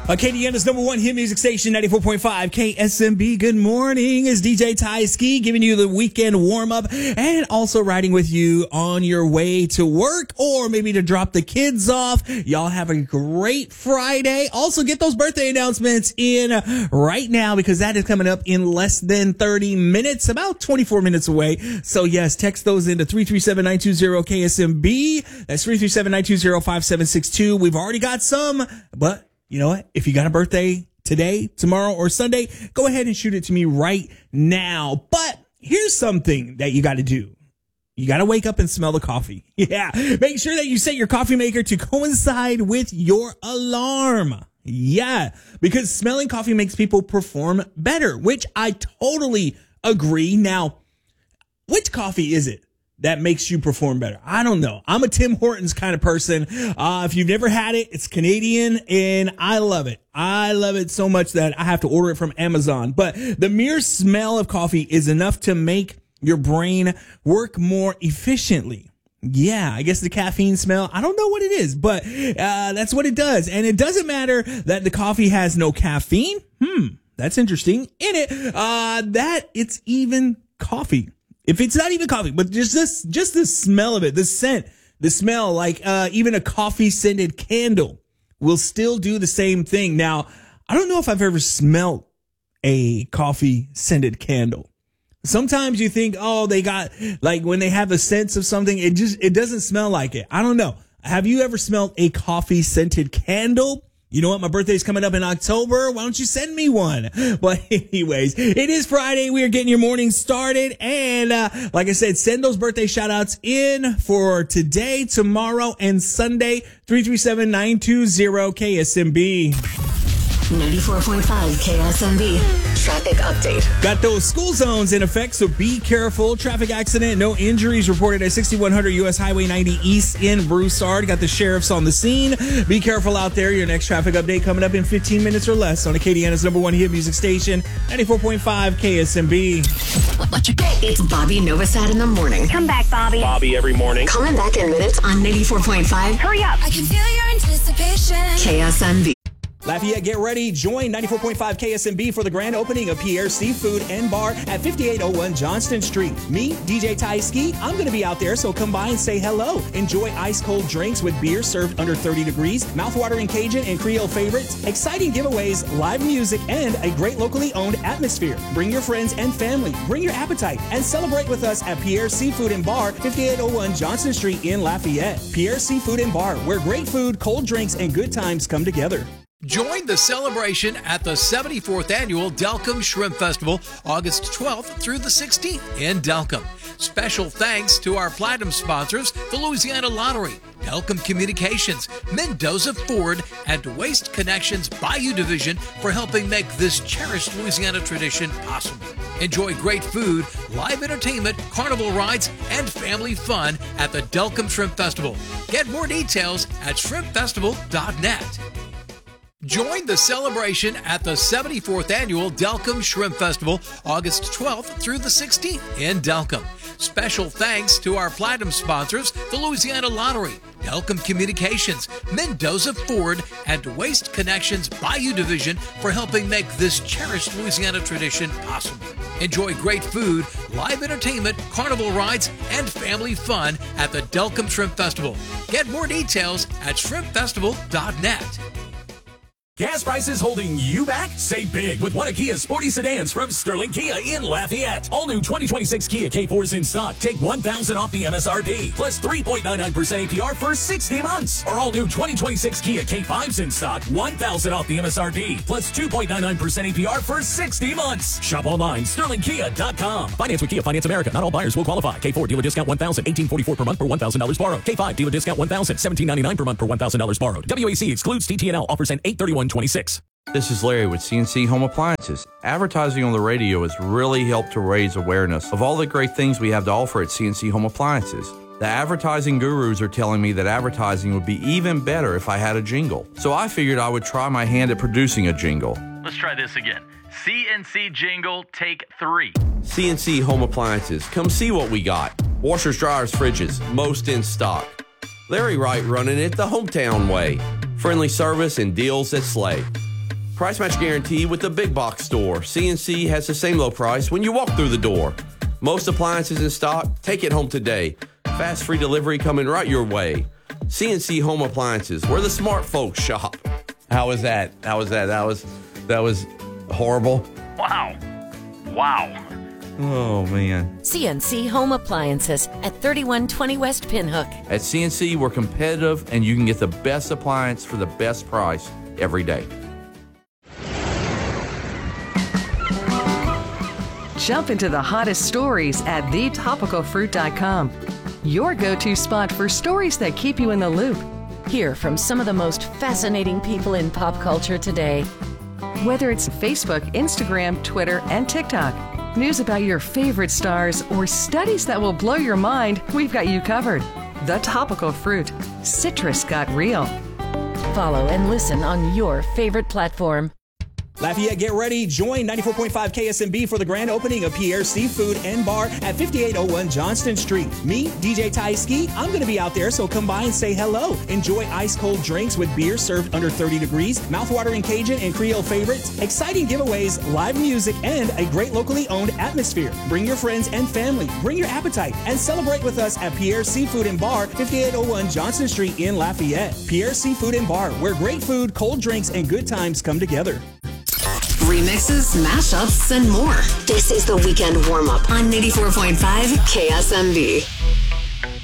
Acadiana's number one hit music station, 94.5 KSMB. Good morning. It's DJ Ty Ski giving you the weekend warm up and also riding with you on your way to work or maybe to drop the kids off. Y'all have a great Friday. Also get those birthday announcements in right now because that is coming up in less than 30 minutes, about 24 minutes away. So yes, text those into 337-920 KSMB. That's 337-920-5762. We've already got some, but you know what? If you got a birthday today, tomorrow, or Sunday, go ahead and shoot it to me right now. But here's something that you got to do. You got to wake up and smell the coffee. Yeah. Make sure that you set your coffee maker to coincide with your alarm. Yeah. Because smelling coffee makes people perform better, which I totally agree. Now, which coffee is it that makes you perform better? I don't know. I'm a Tim Hortons kind of person. If you've never had it, it's Canadian and I love it. I love it so much that I have to order it from Amazon. But the mere smell of coffee is enough to make your brain work more efficiently. Yeah, I guess the caffeine smell, I don't know what it is, but that's what it does. And it doesn't matter that the coffee has no caffeine. That's interesting. In it, that it's even coffee. If it's not even coffee, but just the smell of it, the scent, the smell, like even a coffee scented candle will still do the same thing. Now, I don't know if I've ever smelled a coffee scented candle. Sometimes you think, oh, they got like when they have a sense of something, it doesn't smell like it. I don't know. Have you ever smelled a coffee scented candle? You know what? My birthday's coming up in October. Why don't you send me one? But anyways, it is Friday. We are getting your morning started. And like I said, send those birthday shout outs in for today, tomorrow, and Sunday. 337-920 KSMB. 94.5 KSMB. Traffic update. Got those school zones in effect, so be careful. Traffic accident, no injuries reported at 6100 US Highway 90 East in Broussard. Got the sheriffs on the scene. Be careful out there. Your next traffic update coming up in 15 minutes or less on Acadiana's number one hit music station, 94.5 KSMB. What you get? It's Bobby Novosad in the morning. Come back, Bobby. Bobby every morning. Coming back in minutes on 94.5. Hurry up. I can feel your anticipation. KSMB. Lafayette, get ready. Join 94.5 KSMB for the grand opening of Pierre's Seafood and Bar at 5801 Johnston Street. Me, DJ Ty Ski, I'm going to be out there, so come by and say hello. Enjoy ice-cold drinks with beer served under 30 degrees, mouthwatering Cajun and Creole favorites, exciting giveaways, live music, and a great locally owned atmosphere. Bring your friends and family. Bring your appetite and celebrate with us at Pierre's Seafood and Bar, 5801 Johnston Street in Lafayette. Pierre's Seafood and Bar, where great food, cold drinks, and good times come together. Join the celebration at the 74th Annual Delcambre Shrimp Festival, August 12th through the 16th in Delcambre. Special thanks to our platinum sponsors, the Louisiana Lottery, Delcambre Communications, Mendoza Ford, and Waste Connections Bayou Division for helping make this cherished Louisiana tradition possible. Enjoy great food, live entertainment, carnival rides, and family fun at the Delcambre Shrimp Festival. Get more details at shrimpfestival.net. Join the celebration at the 74th Annual Delcambre Shrimp Festival, August 12th through the 16th in Delcambre. Special thanks to our platinum sponsors, the Louisiana Lottery, Delcambre Communications, Mendoza Ford, and Waste Connections Bayou Division for helping make this cherished Louisiana tradition possible. Enjoy great food, live entertainment, carnival rides, and family fun at the Delcambre Shrimp Festival. Get more details at shrimpfestival.net. Gas prices holding you back? Save big with one of Kia's sporty sedans from Sterling Kia in Lafayette. All new 2026 Kia K4s in stock. Take $1,000 off the MSRP, plus 3.99% APR for 60 months. Or all new 2026 Kia K5s in stock. $1,000 off the MSRP, plus 2.99% APR for 60 months. Shop online, sterlingkia.com. Finance with Kia Finance America. Not all buyers will qualify. K4 dealer discount $1,000, $1,844 per month per $1,000 borrowed. K5 dealer discount $1,000, $1,799 per month per $1,000 borrowed. WAC excludes TTNL. Offers end 8/31/26. This is Larry with CNC Home Appliances. Advertising on the radio has really helped to raise awareness of all the great things we have to offer at CNC Home Appliances. The advertising gurus are telling me that advertising would be even better if I had a jingle. So I figured I would try my hand at producing a jingle. Let's try this again. CNC jingle, take 3. CNC Home Appliances. Come see what we got. Washers, dryers, fridges, most in stock. Larry Wright running it the hometown way. Friendly service and deals that slay. Price match guarantee with the big box store. CNC has the same low price when you walk through the door. Most appliances in stock, take it home today. Fast free delivery coming right your way. CNC Home Appliances, where the smart folks shop. How was that? That was horrible. Wow. Oh, man. CNC Home Appliances at 3120 West Pinhook. At CNC, we're competitive, and you can get the best appliance for the best price every day. Jump into the hottest stories at thetopicalfruit.com. Your go-to spot for stories that keep you in the loop. Hear from some of the most fascinating people in pop culture today. Whether it's Facebook, Instagram, Twitter, and TikTok, news about your favorite stars, or studies that will blow your mind, we've got you covered. The Topical Fruit. Citrus got real. Follow and listen on your favorite platform. Lafayette, get ready. Join 94.5 KSMB for the grand opening of Pierre's Seafood and Bar at 5801 Johnston Street. Me, DJ Ty Ski, I'm going to be out there, so come by and say hello. Enjoy ice-cold drinks with beer served under 30 degrees, mouthwatering Cajun and Creole favorites, exciting giveaways, live music, and a great locally owned atmosphere. Bring your friends and family. Bring your appetite and celebrate with us at Pierre's Seafood and Bar, 5801 Johnston Street in Lafayette. Pierre's Seafood and Bar, where great food, cold drinks, and good times come together. Remixes, mashups, and more. This is the weekend warm-up on 94.5 KSMB.